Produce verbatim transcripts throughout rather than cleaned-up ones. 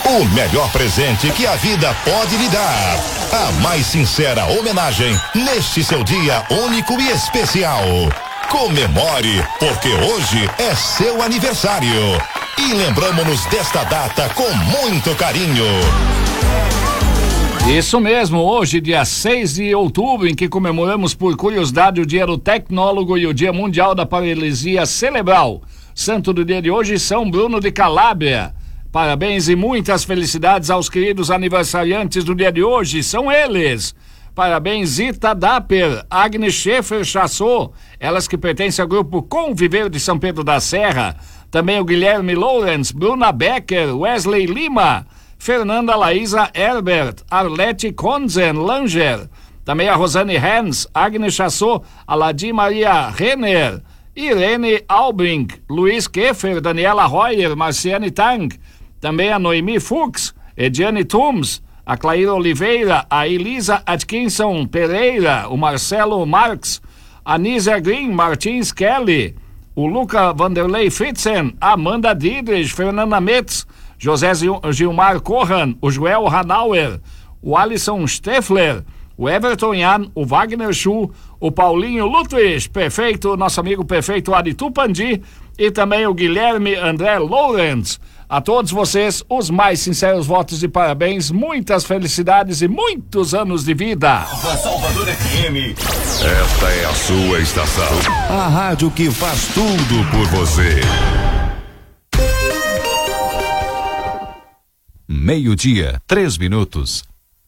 O melhor presente que a vida pode lhe dar. A mais sincera homenagem neste seu dia único e especial. Comemore, porque hoje é seu aniversário. E lembramos-nos desta data com muito carinho. Isso mesmo, hoje, dia seis de outubro, em que comemoramos por curiosidade o Dia do Tecnólogo e o Dia Mundial da Paralisia Cerebral. Santo do dia de hoje, São Bruno de Calábria. Parabéns e muitas felicidades aos queridos aniversariantes do dia de hoje, são eles. Parabéns Zita Dapper, Agnes Schaefer Chassot, elas que pertencem ao grupo Conviver de São Pedro da Serra. Também o Guilherme Lawrence, Bruna Becker, Wesley Lima, Fernanda Laísa Herbert, Arlete Konzen Langer. Também a Rosane Hans, Agnes Chassot, Aladim Maria Renner, Irene Albrink, Luiz Keffer, Daniela Royer, Marciane Tang. Também a Noemi Fuchs, Ediane Tums, a Claíra Oliveira, a Elisa Atkinson Pereira, o Marcelo Marx, a Nízia Green Martins Kelly, o Luca Vanderlei Fritzen, a Amanda Dietrich, Fernanda Metz, José Gilmar Corran, o Joel Hanauer, o Alisson Steffler, o Everton Yan, o Wagner Schuh, o Paulinho Ludwig, perfeito, nosso amigo perfeito Adi Tupandi, e também o Guilherme André Lawrence. A todos vocês, os mais sinceros votos de parabéns, muitas felicidades e muitos anos de vida. Salvador F M. Esta é a sua estação. A rádio que faz tudo por você. Meio-dia, três minutos.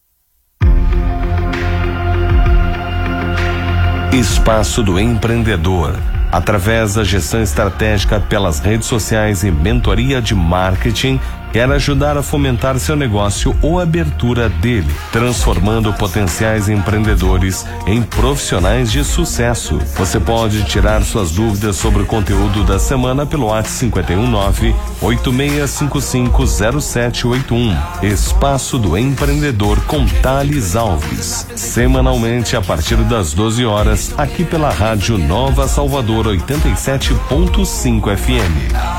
Espaço do Empreendedor. Através da gestão estratégica pelas redes sociais e mentoria de marketing, quer ajudar a fomentar seu negócio ou abertura dele, transformando potenciais empreendedores em profissionais de sucesso. Você pode tirar suas dúvidas sobre o conteúdo da semana pelo WhatsApp cinco um nove, oito seis cinco cinco, zero sete oito um. Espaço do Empreendedor com Thales Alves. Semanalmente a partir das doze horas, aqui pela Rádio Nova Salvador oitenta e sete ponto cinco F M.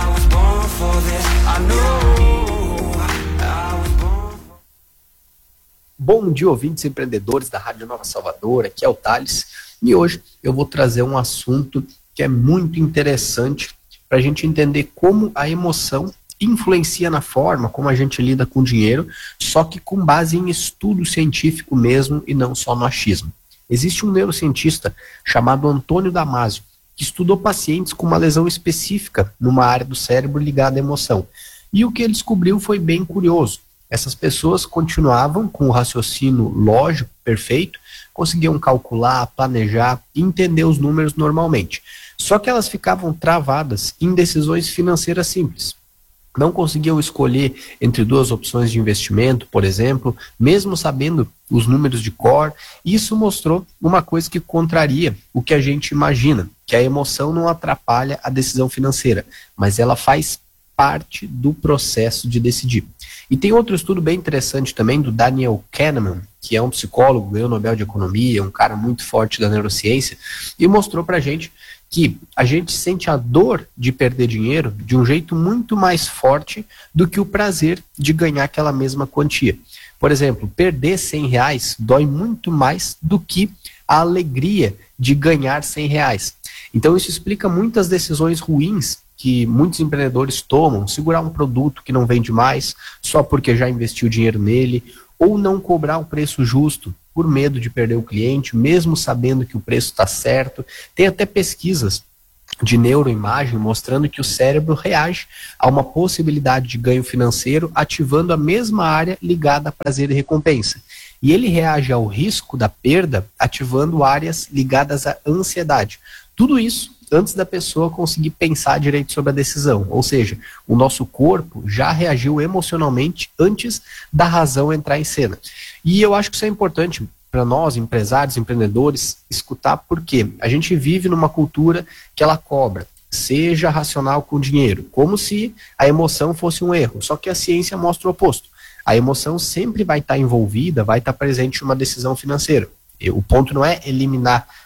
Bom dia, ouvintes empreendedores da Rádio Nova Salvador, aqui é o Thales, e hoje eu vou trazer um assunto que é muito interessante para a gente entender como a emoção influencia na forma como a gente lida com o dinheiro, só que com base em estudo científico mesmo e não só no achismo. Existe um neurocientista chamado Antônio Damasio, que estudou pacientes com uma lesão específica numa área do cérebro ligada à emoção, e o que ele descobriu foi bem curioso. Essas pessoas continuavam com o raciocínio lógico perfeito, conseguiam calcular, planejar e entender os números normalmente. Só que elas ficavam travadas em decisões financeiras simples. Não conseguiam escolher entre duas opções de investimento, por exemplo, mesmo sabendo os números de cor. Isso mostrou uma coisa que contraria o que a gente imagina, que a emoção não atrapalha a decisão financeira, mas ela faz parte do processo de decidir. E tem outro estudo bem interessante também do Daniel Kahneman, que é um psicólogo, ganhou o Nobel de Economia, um cara muito forte da neurociência, e mostrou pra gente que a gente sente a dor de perder dinheiro de um jeito muito mais forte do que o prazer de ganhar aquela mesma quantia. Por exemplo, perder cem reais dói muito mais do que a alegria de ganhar cem reais. Então isso explica muitas decisões ruins que muitos empreendedores tomam, segurar um produto que não vende mais só porque já investiu dinheiro nele, ou não cobrar o preço justo por medo de perder o cliente, mesmo sabendo que o preço está certo. Tem até pesquisas de neuroimagem mostrando que o cérebro reage a uma possibilidade de ganho financeiro ativando a mesma área ligada a prazer e recompensa. E ele reage ao risco da perda ativando áreas ligadas à ansiedade. Tudo isso antes da pessoa conseguir pensar direito sobre a decisão. Ou seja, o nosso corpo já reagiu emocionalmente antes da razão entrar em cena. E eu acho que isso é importante para nós, empresários, empreendedores, escutar, porque a gente vive numa cultura que ela cobra. Seja racional com o dinheiro, como se a emoção fosse um erro. Só que a ciência mostra o oposto. A emoção sempre vai estar envolvida, vai estar presente em uma decisão financeira. O ponto não é eliminar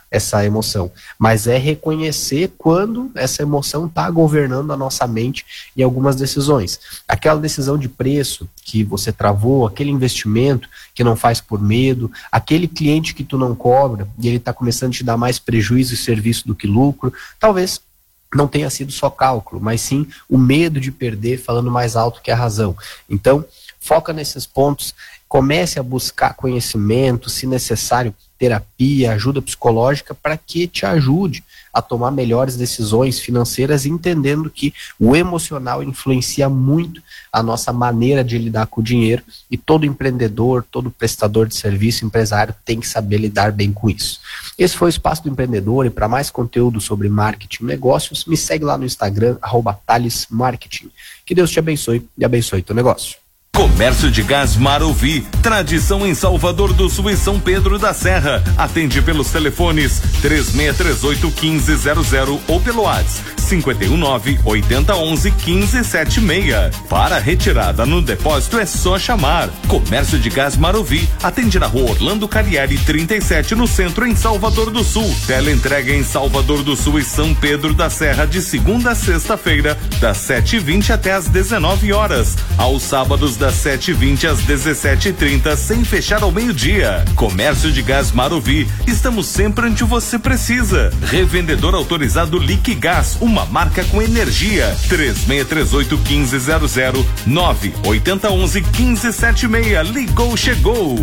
essa emoção, mas é reconhecer quando essa emoção está governando a nossa mente em algumas decisões. Aquela decisão de preço que você travou, aquele investimento que não faz por medo, aquele cliente que tu não cobra e ele está começando a te dar mais prejuízo e serviço do que lucro, talvez não tenha sido só cálculo, mas sim o medo de perder falando mais alto que a razão. Então, foca nesses pontos, comece a buscar conhecimento, se necessário, terapia, ajuda psicológica, para que te ajude a tomar melhores decisões financeiras, entendendo que o emocional influencia muito a nossa maneira de lidar com o dinheiro, e todo empreendedor, todo prestador de serviço, empresário, tem que saber lidar bem com isso. Esse foi o Espaço do Empreendedor, e para mais conteúdo sobre marketing e negócios, me segue lá no Instagram, arroba Thales Marketing. Que Deus te abençoe e abençoe teu negócio. Comércio de Gás Maruvi, tradição em Salvador do Sul e São Pedro da Serra. Atende pelos telefones três seis três oito, um cinco zero zero ou pelo WhatsApp cinco um nove, oito zero um um, um cinco sete seis. Para retirada no depósito é só chamar. Comércio de Gás Maruvi, atende na rua Orlando Carieri trinta e sete, no centro, em Salvador do Sul. Teleentrega em Salvador do Sul e São Pedro da Serra de segunda a sexta-feira, das sete e vinte até às dezenove horas. Aos sábados das sete e vinte às dezessete e trinta, sem fechar ao meio-dia. Comércio de Gás Maruvi, estamos sempre onde você precisa. Revendedor autorizado Liquigás, uma marca com energia. três seis três oito, um cinco zero zero, nove oito um um, um cinco sete seis. Ligou, chegou.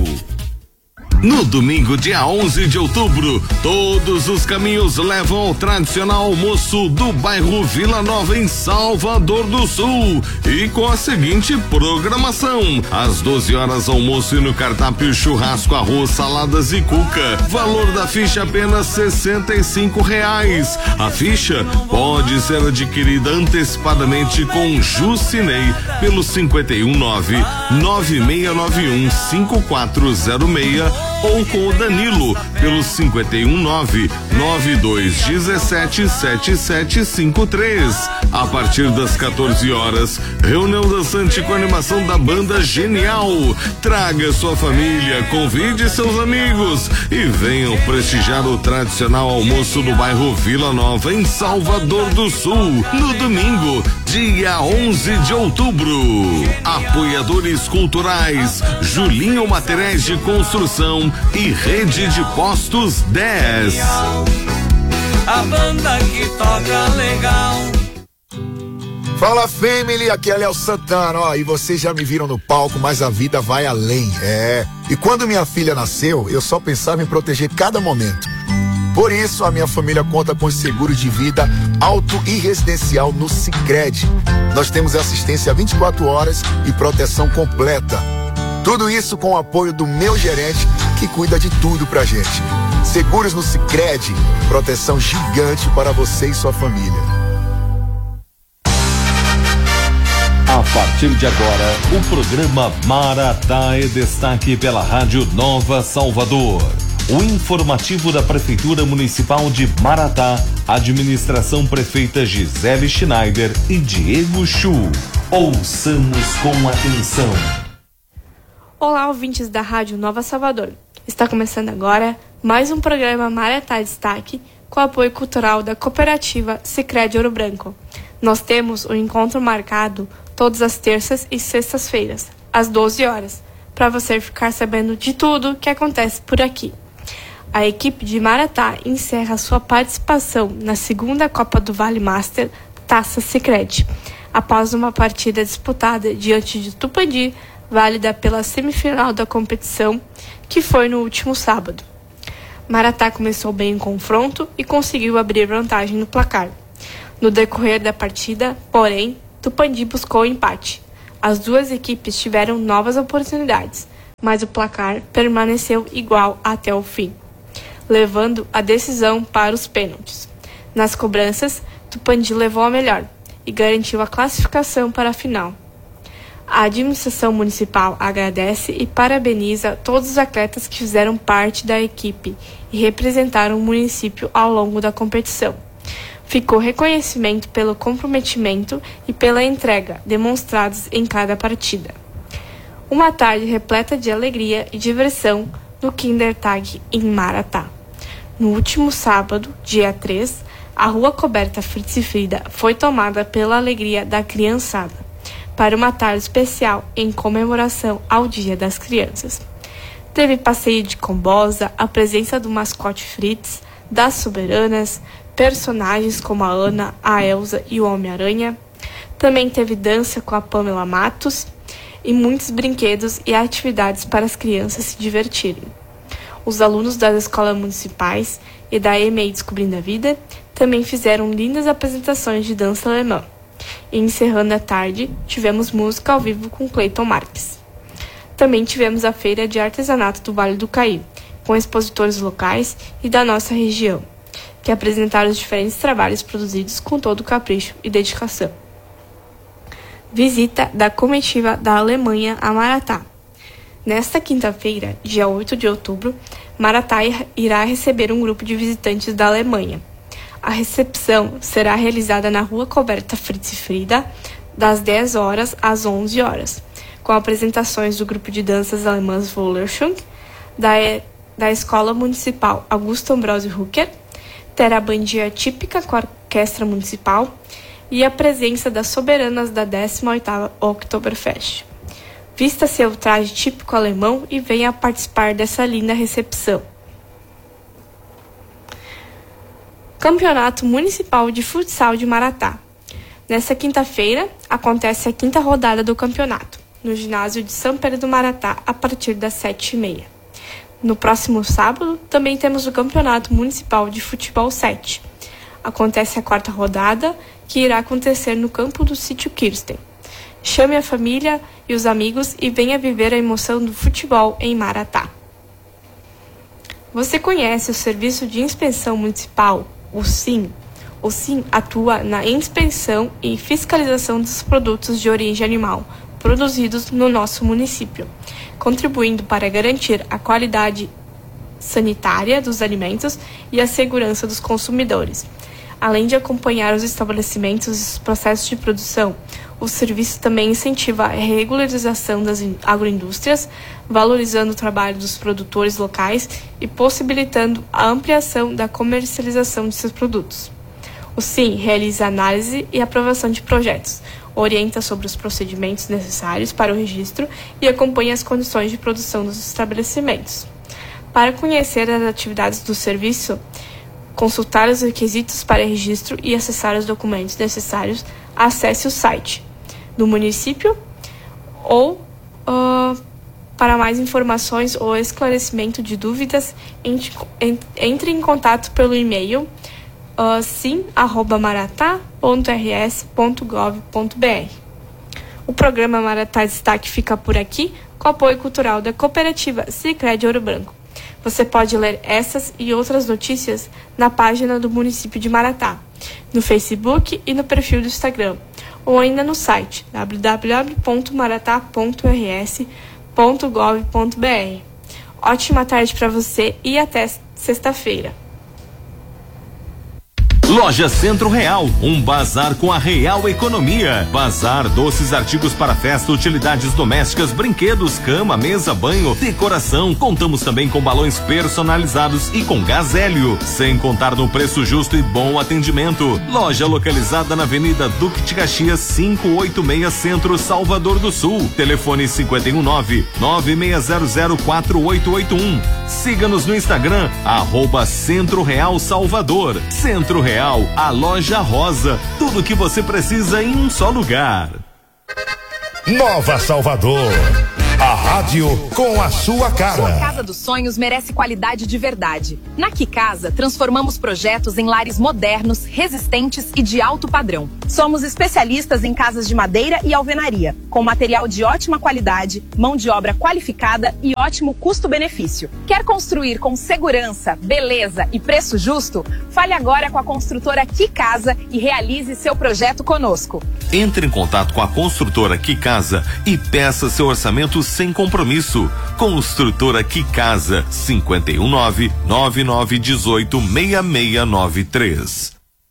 No domingo, dia onze de outubro, todos os caminhos levam ao tradicional almoço do bairro Vila Nova, em Salvador do Sul, e com a seguinte programação: às doze horas, almoço, e no cardápio churrasco, arroz, saladas e cuca. Valor da ficha apenas sessenta e cinco reais. A ficha pode ser adquirida antecipadamente com Jucinei pelo cinco um nove, nove seis nove um, cinco quatro zero seis, ou com o Danilo pelo cinco um nove, nove dois um sete, sete sete cinco três. A partir das quatorze horas, reunião dançante com animação da banda Genial. Traga sua família, convide seus amigos e venham prestigiar o tradicional almoço no bairro Vila Nova, em Salvador do Sul, no domingo, dia onze de outubro. Apoiadores culturais: Julinho Materiais de Construção e Rede de Postos dez. A banda que toca legal. Fala, family, aqui é Léo Santana, ó, e vocês já me viram no palco, mas a vida vai além, é. E quando minha filha nasceu, eu só pensava em proteger cada momento. Por isso, a minha família conta com seguro de vida auto e residencial no Sicredi. Nós temos assistência vinte e quatro horas e proteção completa. Tudo isso com o apoio do meu gerente, que cuida de tudo pra gente. Seguros no Sicredi, proteção gigante para você e sua família. A partir de agora, o programa Maratá é destaque pela Rádio Nova Salvador. O informativo da Prefeitura Municipal de Maratá, administração prefeita Gisele Schneider e Diego Chu. Ouçamos com atenção. Olá, ouvintes da Rádio Nova Salvador. Está começando agora mais um programa Maratá Destaque, com apoio cultural da cooperativa Sicredi Ouro Branco. Nós temos um encontro marcado todas as terças e sextas-feiras, às doze horas, para você ficar sabendo de tudo que acontece por aqui. A equipe de Maratá encerra sua participação na segunda Copa do Vale Master Taça Sicredi, após uma partida disputada diante de Tupandi, válida pela semifinal da competição, que foi no último sábado. Maratá começou bem o confronto e conseguiu abrir vantagem no placar. No decorrer da partida, porém, Tupandi buscou o empate. As duas equipes tiveram novas oportunidades, mas o placar permaneceu igual até o fim, levando a decisão para os pênaltis. Nas cobranças, Tupandi levou a melhor e garantiu a classificação para a final. A administração municipal agradece e parabeniza todos os atletas que fizeram parte da equipe e representaram o município ao longo da competição. Ficou reconhecimento pelo comprometimento e pela entrega demonstrados em cada partida. Uma tarde repleta de alegria e diversão no Kindertag em Maratá. No último sábado, dia três, a Rua Coberta Fritz e Frida foi tomada pela alegria da criançada, para uma tarde especial em comemoração ao Dia das Crianças. Teve passeio de combosa, a presença do mascote Fritz, das soberanas, personagens como a Ana, a Elsa e o Homem-Aranha. Também teve dança com a Pamela Matos e muitos brinquedos e atividades para as crianças se divertirem. Os alunos das escolas municipais e da E M E I Descobrindo a Vida também fizeram lindas apresentações de dança alemã. E encerrando a tarde, tivemos música ao vivo com Cleiton Marques. Também tivemos a Feira de Artesanato do Vale do Caí, com expositores locais e da nossa região, que apresentaram os diferentes trabalhos produzidos com todo o capricho e dedicação. Visita da comitiva da Alemanha a Maratá. Nesta quinta-feira, dia oito de outubro, Maratá irá receber um grupo de visitantes da Alemanha. A recepção será realizada na Rua Coberta Fritz e Frida, das dez horas às onze horas, com apresentações do grupo de danças alemãs Wollerschung, da, da Escola Municipal Augusto Ambrosio Hucker, terá bandinha típica com a Orquestra Municipal e a presença das soberanas da décima oitava Oktoberfest. Vista seu traje típico alemão e venha participar dessa linda recepção. Campeonato Municipal de Futsal de Maratá. Nesta quinta-feira, acontece a quinta rodada do campeonato, no ginásio de São Pedro do Maratá, a partir das sete e meia. No próximo sábado, também temos o Campeonato Municipal de Futebol sete. Acontece a quarta rodada, que irá acontecer no campo do Sítio Kirsten. Chame a família e os amigos e venha viver a emoção do futebol em Maratá. Você conhece o Serviço de Inspeção Municipal, o SIM? O SIM atua na inspeção e fiscalização dos produtos de origem animal produzidos no nosso município, contribuindo para garantir a qualidade sanitária dos alimentos e a segurança dos consumidores. Além de acompanhar os estabelecimentos e os processos de produção, o serviço também incentiva a regularização das agroindústrias, valorizando o trabalho dos produtores locais e possibilitando a ampliação da comercialização de seus produtos. O SIM realiza análise e aprovação de projetos, orienta sobre os procedimentos necessários para o registro e acompanha as condições de produção dos estabelecimentos. Para conhecer as atividades do serviço, consultar os requisitos para registro e acessar os documentos necessários, acesse o site do município ou, uh, para mais informações ou esclarecimento de dúvidas, entre em contato pelo e-mail uh, sim arroba maratá ponto r s ponto gov ponto b r. O programa Maratá Destaque fica por aqui, com apoio cultural da cooperativa Sicredi Ouro Branco. Você pode ler essas e outras notícias na página do município de Maratá, no Facebook e no perfil do Instagram, ou ainda no site w w w ponto maratá ponto r s ponto gov ponto b r. Ótima tarde para você e até sexta-feira. Loja Centro Real, um bazar com a real economia. Bazar, doces, artigos para festa, utilidades domésticas, brinquedos, cama, mesa, banho, decoração. Contamos também com balões personalizados e com gás hélio, sem contar no preço justo e bom atendimento. Loja localizada na Avenida Duque de Caxias, quinhentos e oitenta e seis, Centro, Salvador do Sul. Telefone cinco um nove, nove seis zero zero, quatro oito oito um. Siga-nos no Instagram, arroba Centro Real Salvador. Centro Real, a loja rosa, tudo que você precisa em um só lugar. Nova Salvador, a rádio com a sua cara. Sua casa dos sonhos merece qualidade de verdade. Na Que Casa, transformamos projetos em lares modernos, resistentes e de alto padrão. Somos especialistas em casas de madeira e alvenaria, com material de ótima qualidade, mão de obra qualificada e ótimo custo-benefício. Quer construir com segurança, beleza e preço justo? Fale agora com a construtora Que Casa e realize seu projeto conosco. Entre em contato com a construtora Que Casa e peça seu orçamento sem compromisso. Construtora Que Casa, cinco um nove, nove nove um oito, seis seis nove três.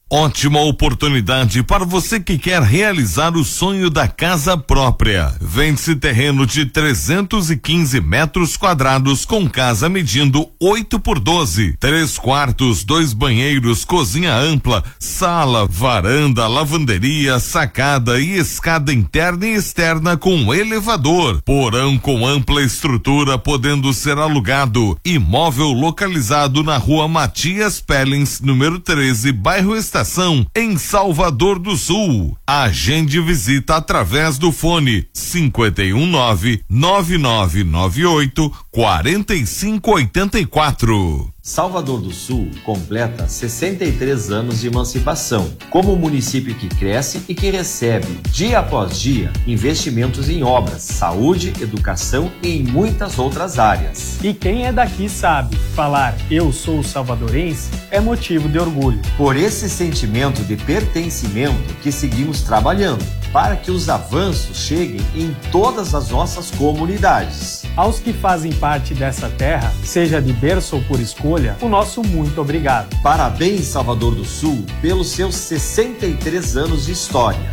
Ótima oportunidade para você que quer realizar o sonho da casa própria. Vende-se terreno de trezentos e quinze metros quadrados com casa medindo oito por doze. Três quartos, dois banheiros, cozinha ampla, sala, varanda, lavanderia, sacada e escada interna e externa com elevador. Porão com ampla estrutura podendo ser alugado. Imóvel localizado na rua Matias Pellens, número treze, bairro Estação, em Salvador do Sul. Agende visita através do fone cinquenta e um nove, nove nove nove oito, quarenta e cinco oitenta e quatro. Salvador do Sul completa sessenta e três anos de emancipação, como um município que cresce e que recebe, dia após dia, investimentos em obras, saúde, educação e em muitas outras áreas. E quem é daqui sabe, falar eu sou salvadorense é motivo de orgulho. Por esse sentimento de pertencimento que seguimos trabalhando, para que os avanços cheguem em todas as nossas comunidades. Aos que fazem parte dessa terra, seja de berço ou por escolha, o nosso muito obrigado. Parabéns, Salvador do Sul, pelos seus sessenta e três anos de história.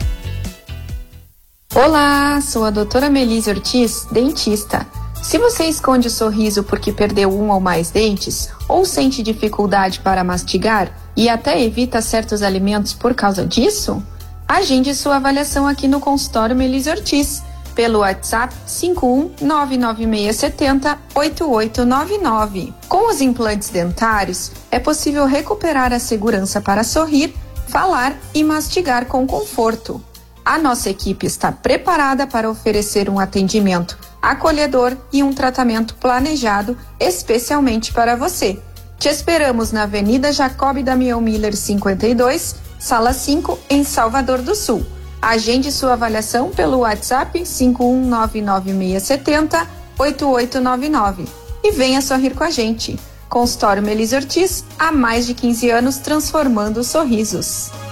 Olá, sou a doutora Melise Ortiz, dentista. Se você esconde o sorriso porque perdeu um ou mais dentes, ou sente dificuldade para mastigar e até evita certos alimentos por causa disso, agende sua avaliação aqui no consultório Melise Ortiz, pelo WhatsApp cinco um nove nove seis sete zero oito oito nove nove. Com os implantes dentários, é possível recuperar a segurança para sorrir, falar e mastigar com conforto. A nossa equipe está preparada para oferecer um atendimento acolhedor e um tratamento planejado especialmente para você. Te esperamos na Avenida Jacob Damião Miller cinquenta e dois, Sala cinco, em Salvador do Sul. Agende sua avaliação pelo WhatsApp cinco um nove nove seis sete zero oito oito nove nove e venha sorrir com a gente. Consultório Melise Ortiz, há mais de quinze anos transformando sorrisos.